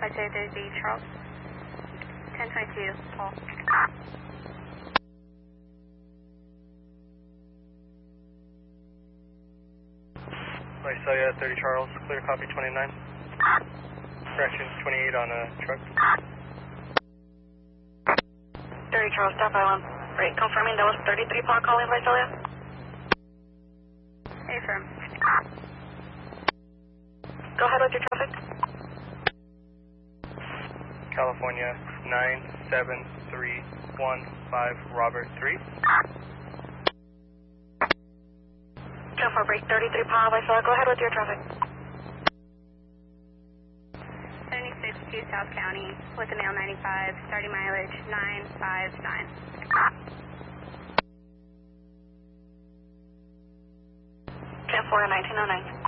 YJ30 Charles. 1022, Paul. Visalia 30 Charles, clear copy 29. Correction 28 on a truck. 30 Charles, stop island. Right, confirming that was 33 Paul calling Visalia. Affirm. Go ahead with your traffic. California 97315 Robert 3. 10-4 break 33 Paul Visalia, go ahead with your traffic. 76 to South County with a mail 95, starting mileage 959. 10-4 1909.